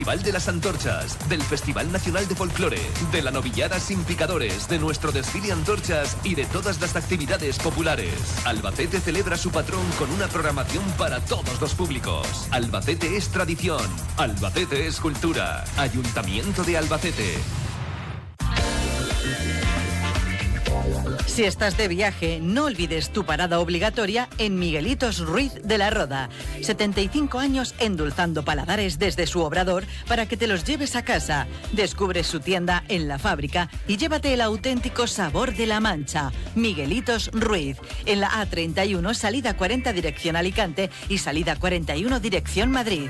Festival de las Antorchas, del Festival Nacional de Folclore, de la Novillada sin Picadores, de nuestro desfile Antorchas y de todas las actividades populares. Albacete celebra su patrón con una programación para todos los públicos. Albacete es tradición, Albacete es cultura. Ayuntamiento de Albacete. Si estás de viaje, no olvides tu parada obligatoria en Miguelitos Ruiz de la Roda. 75 años endulzando paladares desde su obrador para que te los lleves a casa. Descubre su tienda en la fábrica y llévate el auténtico sabor de La Mancha. Miguelitos Ruiz, en la A31, salida 40 dirección Alicante y salida 41 dirección Madrid.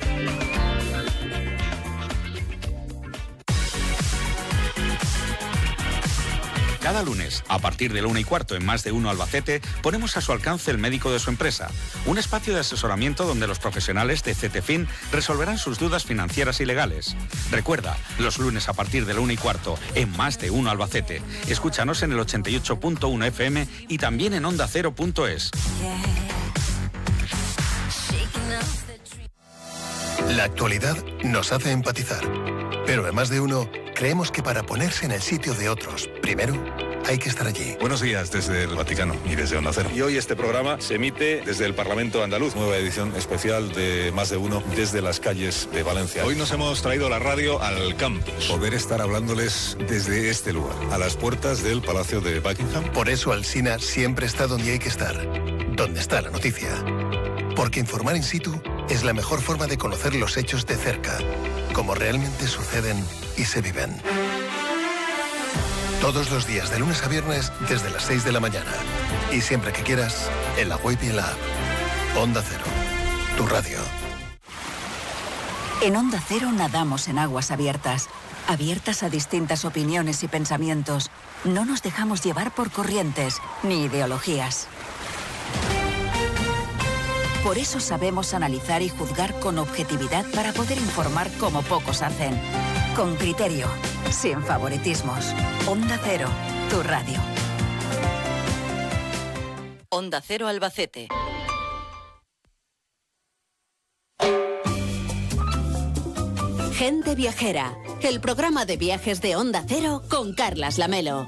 Cada lunes, a partir de la 1:15 en Más de Uno Albacete, ponemos a su alcance el médico de su empresa. Un espacio de asesoramiento donde los profesionales de CTFIN resolverán sus dudas financieras y legales. Recuerda, los lunes a partir de la 1:15 en Más de Uno Albacete. Escúchanos en el 88.1 FM y también en ondacero.es. La actualidad nos hace empatizar, pero en Más de Uno creemos que para ponerse en el sitio de otros, primero hay que estar allí. Buenos días desde el Vaticano y desde Onda Cero. Y hoy este programa se emite desde el Parlamento Andaluz, nueva edición especial de Más de Uno desde las calles de Valencia. Hoy nos hemos traído la radio al campus. Poder estar hablándoles desde este lugar, a las puertas del Palacio de Buckingham. Por eso Alsina siempre está donde hay que estar, donde está la noticia. Porque informar in situ es la mejor forma de conocer los hechos de cerca, como realmente suceden y se viven. Todos los días, de lunes a viernes, desde las 6 de la mañana. Y siempre que quieras, en la web y en la app. Onda Cero, tu radio. En Onda Cero nadamos en aguas abiertas. Abiertas a distintas opiniones y pensamientos. No nos dejamos llevar por corrientes ni ideologías. Por eso sabemos analizar y juzgar con objetividad para poder informar como pocos hacen. Con criterio, sin favoritismos. Onda Cero, tu radio. Onda Cero Albacete. Gente Viajera, el programa de viajes de Onda Cero con Carlas Lamelo.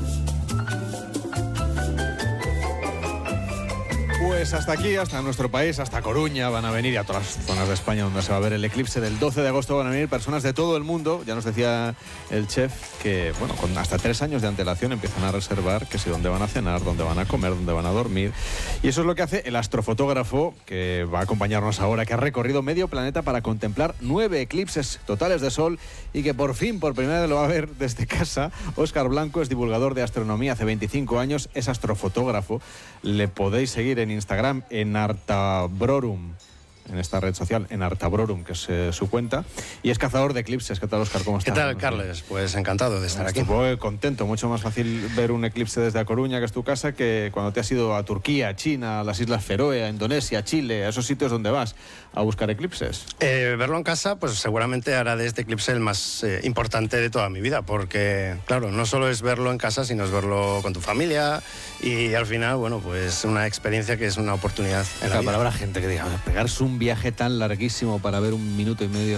Pues hasta aquí, hasta nuestro país, hasta Coruña van a venir, y a todas las zonas de España donde se va a ver el eclipse del 12 de agosto van a venir personas de todo el mundo. Ya nos decía el chef que, bueno, con hasta 3 años de antelación empiezan a reservar que si dónde van a cenar, dónde van a comer, dónde van a dormir. Y eso es lo que hace el astrofotógrafo que va a acompañarnos ahora, que ha recorrido medio planeta para contemplar 9 eclipses totales de sol y que por fin, por primera vez lo va a ver desde casa. Óscar Blanco es divulgador de astronomía hace 25 años, es astrofotógrafo. Le podéis seguir en Instagram en Artabrorum, en esta red social, en Artabrorum, que es su cuenta, y es cazador de eclipses. ¿Qué tal, Óscar? ¿Cómo estás? ¿Qué tal, Carles? Pues encantado de estar aquí. Estuve contento, mucho más fácil ver un eclipse desde A Coruña, que es tu casa, que cuando te has ido a Turquía, a China, a las Islas Feroe, a Indonesia, a Chile, a esos sitios donde vas a buscar eclipses. Verlo en casa, pues seguramente hará de este eclipse el más importante de toda mi vida, porque, claro, no solo es verlo en casa, sino es verlo con tu familia, y al final, bueno, pues una experiencia que es una oportunidad en la vida. Para habrá gente que diga, pegarse un viaje tan larguísimo para ver 1 minuto y medio.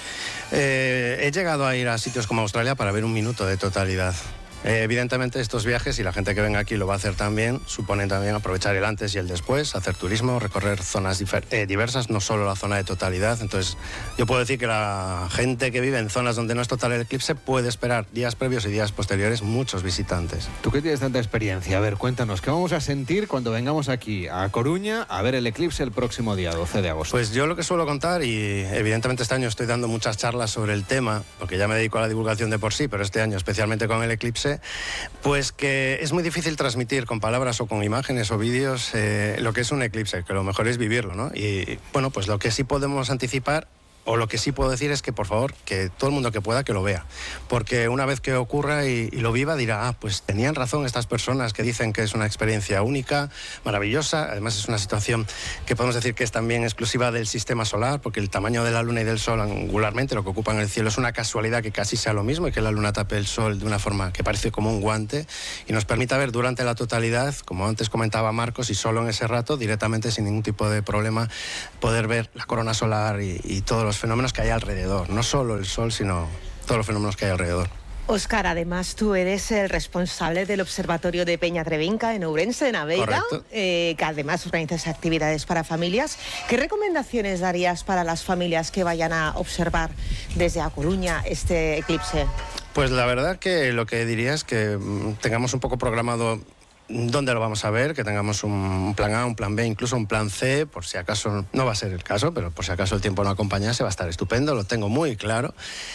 He llegado a ir a sitios como Australia para ver 1 minuto de totalidad. Evidentemente estos viajes, y la gente que venga aquí lo va a hacer también, suponen también aprovechar el antes y el después, hacer turismo, recorrer zonas diversas, no solo la zona de totalidad. Entonces yo puedo decir que la gente que vive en zonas donde no es total el eclipse puede esperar días previos y días posteriores muchos visitantes. Tú que tienes tanta experiencia, a ver, cuéntanos, ¿qué vamos a sentir cuando vengamos aquí a Coruña a ver el eclipse el próximo día 12 de agosto? Pues yo lo que suelo contar, y evidentemente este año estoy dando muchas charlas sobre el tema, porque ya me dedico a la divulgación de por sí, pero este año especialmente con el eclipse, pues que es muy difícil transmitir con palabras o con imágenes o vídeos lo que es un eclipse, que lo mejor es vivirlo, ¿no? Y bueno, pues lo que sí podemos anticipar, o lo que sí puedo decir, es que por favor, que todo el mundo que pueda que lo vea, porque una vez que ocurra y lo viva dirá, pues tenían razón estas personas que dicen que es una experiencia única, maravillosa. Además es una situación que podemos decir que es también exclusiva del sistema solar, porque el tamaño de la luna y del sol angularmente, lo que ocupan el cielo, es una casualidad que casi sea lo mismo, y que la luna tape el sol de una forma que parece como un guante y nos permita ver durante la totalidad, como antes comentaba Marcos, y solo en ese rato, directamente sin ningún tipo de problema, poder ver la corona solar y todos los fenómenos que hay alrededor, no solo el Sol, sino todos los fenómenos que hay alrededor. Óscar, además tú eres el responsable del Observatorio de Peña Trevinca en Ourense, en Aveira, que además organizas actividades para familias. ¿Qué recomendaciones darías para las familias que vayan a observar desde A Coruña este eclipse? Pues la verdad que lo que diría es que tengamos un poco programado dónde lo vamos a ver, que tengamos un plan A, un plan B, incluso un plan C, por si acaso, no va a ser el caso, pero por si acaso el tiempo no acompañase, va a estar estupendo, lo tengo muy claro,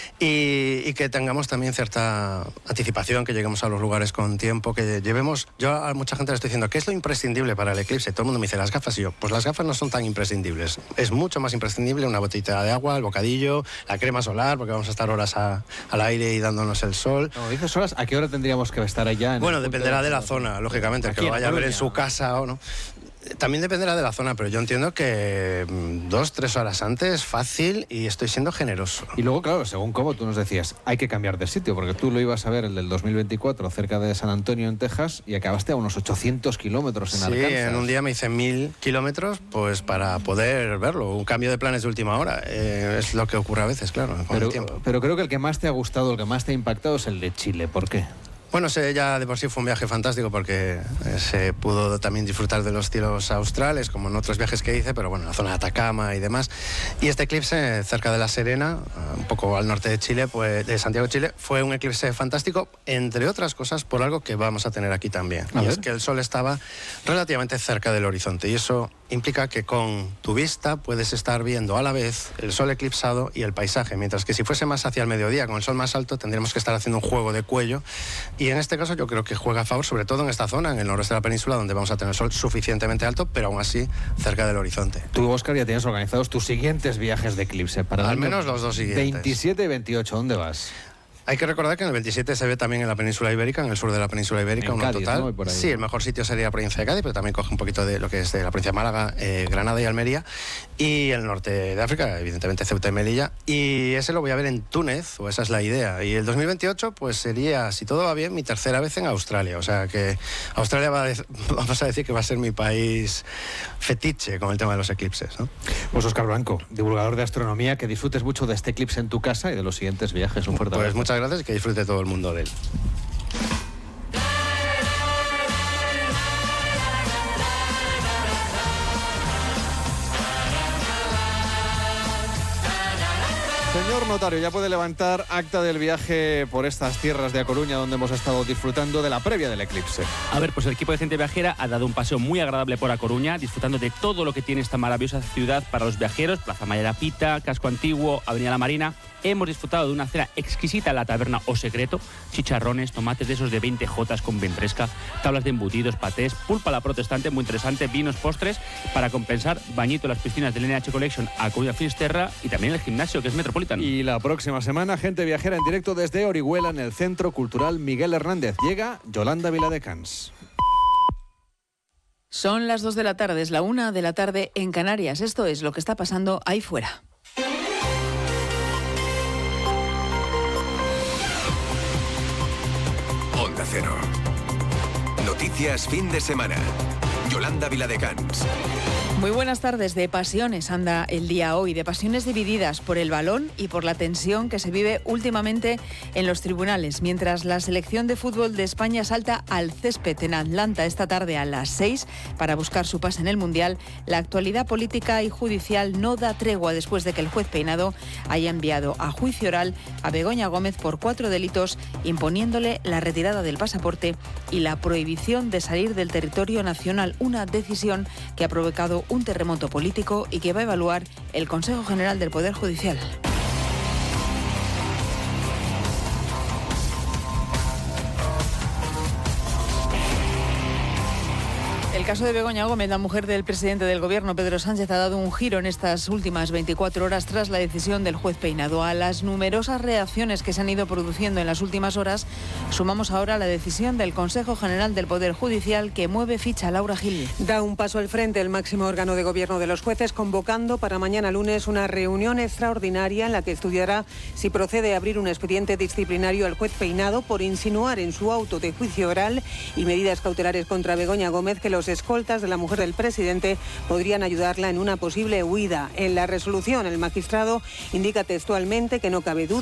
y que tengamos también cierta anticipación, que lleguemos a los lugares con tiempo, que llevemos, yo a mucha gente le estoy diciendo, ¿qué es lo imprescindible para el eclipse? Todo el mundo me dice, las gafas, y yo, pues las gafas no son tan imprescindibles, es mucho más imprescindible una botellita de agua, el bocadillo, la crema solar, porque vamos a estar horas al aire y dándonos el sol. No, dices horas, ¿a qué hora tendríamos que estar allá? Bueno, dependerá de la zona, lógicamente. El que lo vaya a ver en su casa o no. También dependerá de la zona, pero yo entiendo que 2-3 horas antes, fácil, y estoy siendo generoso. Y luego, claro, según como tú nos decías, hay que cambiar de sitio, porque tú lo ibas a ver el del 2024 cerca de San Antonio, en Texas, y acabaste a unos 800 kilómetros en Arkansas. Sí, en un día me hice 1000 kilómetros, pues para poder verlo. Un cambio de planes de última hora. Es lo que ocurre a veces, claro, con el tiempo. Pero creo que el que más te ha gustado, el que más te ha impactado es el de Chile. ¿Por qué? Bueno, ya de por sí fue un viaje fantástico porque se pudo también disfrutar de los cielos australes, como en otros viajes que hice, pero bueno, en la zona de Atacama y demás. Y este eclipse cerca de La Serena, un poco al norte de Chile, pues, de Santiago de Chile, fue un eclipse fantástico, entre otras cosas, por algo que vamos a tener aquí también. Y es que el sol estaba relativamente cerca del horizonte, y eso implica que con tu vista puedes estar viendo a la vez el sol eclipsado y el paisaje, mientras que si fuese más hacia el mediodía, con el sol más alto, tendríamos que estar haciendo un juego de cuello, y en este caso yo creo que juega a favor, sobre todo en esta zona, en el noroeste de la península, donde vamos a tener el sol suficientemente alto, pero aún así cerca del horizonte. Tú, Óscar, ya tienes organizados tus siguientes viajes de eclipse. Para al menos los 2 siguientes. 27 y 28, ¿dónde vas? Hay que recordar que en el 27 se ve también en la península ibérica, en el sur de la península ibérica, en Cádiz, total. ¿no? Por ahí. Sí, el mejor sitio sería la provincia de Cádiz, pero también coge un poquito de lo que es de la provincia de Málaga, Granada y Almería, y el norte de África, evidentemente Ceuta y Melilla, y ese lo voy a ver en Túnez, o esa es la idea. Y el 2028 pues sería, si todo va bien, mi tercera vez en Australia, o sea que Australia vamos a decir que va a ser mi país fetiche con el tema de los eclipses, ¿no? Pues Óscar Blanco, divulgador de astronomía, que disfrutes mucho de este eclipse en tu casa y de los siguientes viajes. Un fuerte abrazo. Pues muchas gracias y que disfrute todo el mundo de él. Señor notario, ya puede levantar acta del viaje por estas tierras de A Coruña, donde hemos estado disfrutando de la previa del eclipse. A ver, pues el equipo de Gente Viajera ha dado un paseo muy agradable por A Coruña, disfrutando de todo lo que tiene esta maravillosa ciudad para los viajeros: Plaza Mayor Pita, Casco Antiguo, Avenida La Marina. Hemos disfrutado de una cena exquisita en la taberna O Secreto: chicharrones, tomates de esos de 20 jotas con ventresca, tablas de embutidos, patés, pulpa a la protestante, muy interesante, vinos, postres, para compensar, bañito en las piscinas del NH Collection A Coruña Finisterra, y también el gimnasio, que es Metropolitan. Y la próxima semana, Gente Viajera en directo desde Orihuela, en el Centro Cultural Miguel Hernández. Llega Yolanda Viladecans. Son las 2 de la tarde, es la 1 de la tarde en Canarias. Esto es lo que está pasando ahí fuera. Onda Cero. Noticias fin de semana. Yolanda Viladecans. Muy buenas tardes. De pasiones anda el día hoy, de pasiones divididas por el balón y por la tensión que se vive últimamente en los tribunales, mientras la selección de fútbol de España salta al césped en Atlanta esta tarde a las 6 para buscar su pase en el Mundial. La actualidad política y judicial no da tregua después de que el juez Peinado haya enviado a juicio oral a Begoña Gómez por 4 delitos, imponiéndole la retirada del pasaporte y la prohibición de salir del territorio nacional, una decisión que ha provocado un terremoto político y que va a evaluar el Consejo General del Poder Judicial. El caso de Begoña Gómez, la mujer del presidente del Gobierno, Pedro Sánchez, ha dado un giro en estas últimas 24 horas tras la decisión del juez Peinado. A las numerosas reacciones que se han ido produciendo en las últimas horas, sumamos ahora la decisión del Consejo General del Poder Judicial, que mueve ficha. Laura Gil. Da un paso al frente el máximo órgano de gobierno de los jueces, convocando para mañana lunes una reunión extraordinaria en la que estudiará si procede abrir un expediente disciplinario al juez Peinado por insinuar en su auto de juicio oral y medidas cautelares contra Begoña Gómez que los escoltas de la mujer del presidente podrían ayudarla en una posible huida. En la resolución, el magistrado indica textualmente que no cabe duda